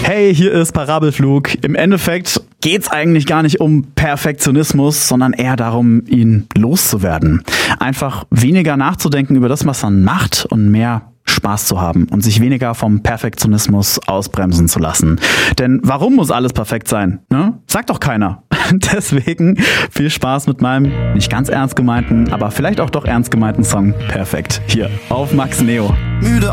Hey, hier ist Parabelflug. Im Endeffekt geht's eigentlich gar nicht um Perfektionismus, sondern eher darum, ihn loszuwerden. Einfach weniger nachzudenken über das, was man macht und mehr Spaß zu haben und sich weniger vom Perfektionismus ausbremsen zu lassen. Denn warum muss alles perfekt sein? Ne? Sagt doch keiner. Deswegen viel Spaß mit meinem nicht ganz ernst gemeinten, aber vielleicht auch doch ernst gemeinten Song Perfekt hier auf Max Neo. Müde